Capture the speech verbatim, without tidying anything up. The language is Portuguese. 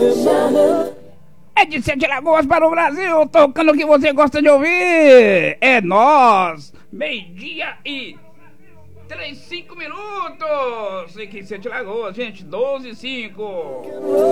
É de Sete Lagoas para o Brasil, tocando o que você gosta de ouvir. É nós, meio-dia e três, cinco minutos. Aqui em Sete Lagoas, gente, doze e cinco.